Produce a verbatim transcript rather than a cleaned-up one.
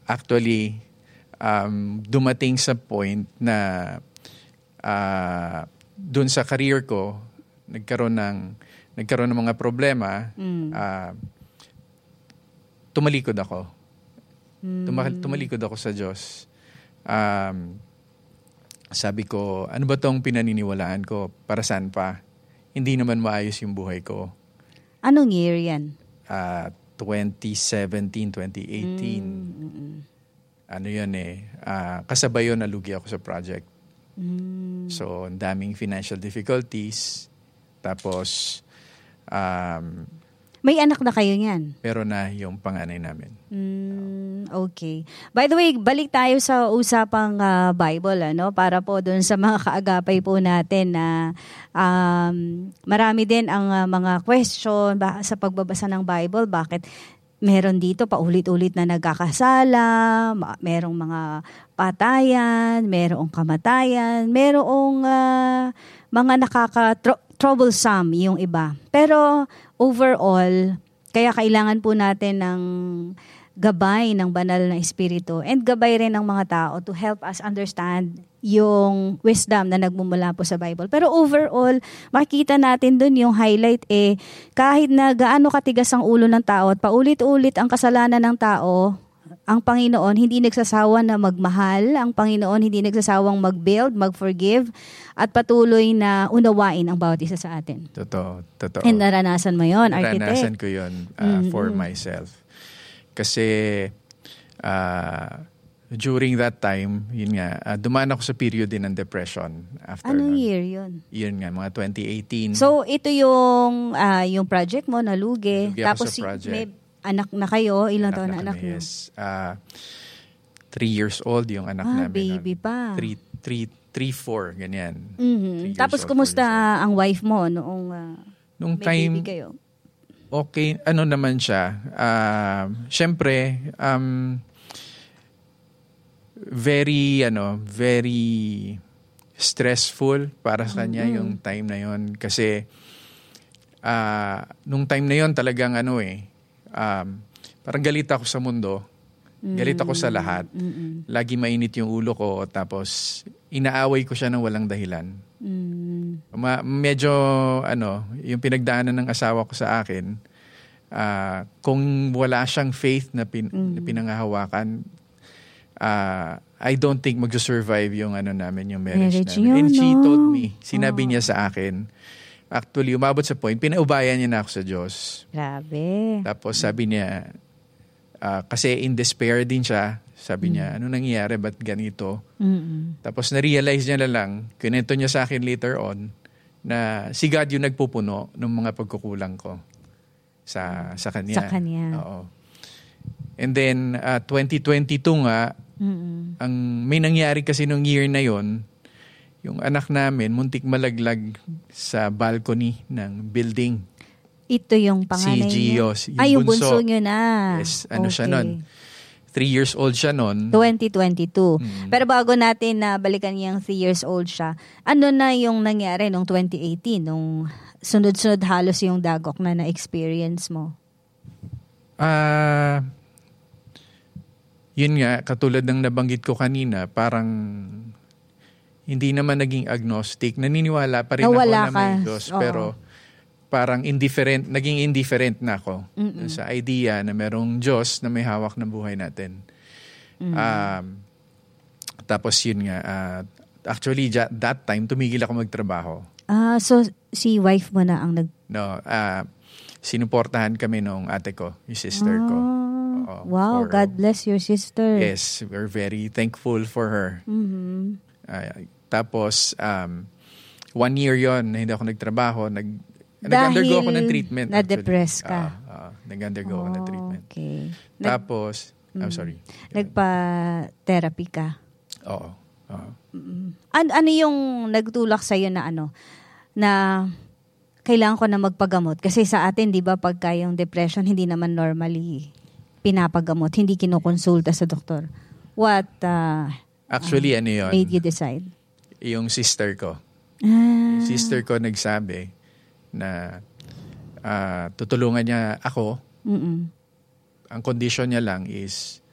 actually, um, dumating sa point na uh, dun sa career ko, nagkaroon ng, nagkaroon ng mga problema, mm. uh, tumalikod ako. Mm. Tuma- tumalikod ako sa Diyos. Um, sabi ko, ano ba tong pinaniniwalaan ko? Para saan pa? Hindi naman maayos yung buhay ko. Anong year yan? Uh, twenty seventeen, twenty eighteen. Mm-hmm. Ano yun eh. Uh, kasabay yun, nalugi ako sa project. Mm. So, ang daming financial difficulties. Tapos, um, may anak na kayo niyan? Pero na yung panganay namin. Mm, okay. By the way, balik tayo sa usapang uh, Bible, ano, para po doon sa mga kaagapay po natin na um, marami din ang uh, mga question ba, sa pagbabasa ng Bible. Bakit meron dito paulit-ulit na nagkakasala, merong mga patayan, merong kamatayan, merong uh, mga nakaka-troublesome yung iba. Pero overall, kaya kailangan po natin ng gabay ng banal na espiritu and gabay rin ng mga tao to help us understand yung wisdom na nagmumula po sa Bible. Pero overall, makikita natin dun yung highlight eh, kahit na gaano katigas ang ulo ng tao at paulit-ulit ang kasalanan ng tao, ang Panginoon hindi nagsasawa na magmahal, ang Panginoon hindi nagsasawang mag-build, mag-forgive, at patuloy na unawain ang bawat isa sa atin. Totoo, totoo. And naranasan mo yun, architect? Naranasan ko yun uh, mm-hmm. for myself. Kasi uh, during that time, yun nga, uh, dumaan ako sa period din ng depression. After Anong nun. year yun? Yun nga, mga twenty eighteen. So, ito yung uh, yung project mo, nalugi. Nalugi Tapos ako sa project. May anak na kayo. Ilang anak taon na, na anak kami, mo? Yes. Uh, three years old yung anak ah, namin. baby nun. pa. Three, three, three, four, ganyan. Mm-hmm. Tapos, old, kumusta ang wife mo noong uh, Nung may time, baby kayo? Okay, ano naman siya. Uh, Siyempre, um, very, ano, very stressful para sa kanya mm-hmm. yung time na yon. Kasi, uh, nung time na yon talagang ano eh, um, parang galit ako sa mundo. Mm-hmm. Galit ako sa lahat. Mm-hmm. Lagi mainit yung ulo ko. Tapos, inaaway ko siya ng walang dahilan. Mm. Ma- medyo ano, yung pinagdaanan ng asawa ko sa akin, uh, kung wala siyang faith na, pin- mm. na pinangahawakan, uh, I don't think magsusurvive yung ano namin, yung marriage, marriage namin. Yun, And she no? told me, sinabi oh. niya sa akin, actually, umabot sa point, pinaubayan niya na ako sa Diyos. Grabe. Tapos sabi niya, uh, kasi in despair din siya, sabi mm. niya, ano nangyayari? Ba't ganito? Mm-mm. Tapos na-realize niya na lang, kinento niya sa akin later on, na si God yung nagpupuno ng mga pagkukulang ko sa sa kanya. Sa kanya. Oo. And then, uh, twenty twenty-two nga, mm-mm. ang may nangyari kasi nung year na yon, yung anak namin, muntik malaglag sa balcony ng building. Ito yung panganay si Gio, niya? Ay, yung bunso, bunso niyo na. Yes, ano okay. siya nun. Three years old siya noon. twenty twenty-two. Hmm. Pero bago natin na balikan yung three years old siya, ano na yung nangyari nung twenty eighteen, nung sunod-sunod halos yung dagok na na-experience mo? Ah, uh, yun nga, katulad ng nabanggit ko kanina, parang hindi naman naging agnostic. Naniniwala pa rin Nawala ako na may ka. Diyos. Oo. Pero parang indifferent, naging indifferent na ako Mm-mm. sa idea na merong Diyos na may hawak ng buhay natin. Um, tapos yun nga, uh, actually that time, tumigil ako magtrabaho. Ah, so si wife mo na ang nag... No, uh, sinuportahan kami nung ate ko, yung sister ah, ko. Oo, wow, for, God bless your sister. Yes, we're very thankful for her. Mm-hmm. Uh, tapos, um, one year yon na hindi ako nagtrabaho, nag Dahil nag-undergo ako ng treatment. na-depress ka. Uh, uh, nag-undergo oh, ako ng treatment. Okay. Tapos, Nag, I'm sorry. Nagpa-therapy ka? Oo. Uh, An- ano yung nagtulak sa'yo na ano, na kailangan ko na magpagamot? Kasi sa atin, di ba, pagka yung depression, hindi naman normally pinapagamot, hindi kinukonsulta sa doktor. What uh, Actually, uh, ano yun? made you decide? Yung sister ko. Ah. Yung sister ko nagsabi, na uh, tutulungan niya ako. Mm-mm. Ang condition niya lang is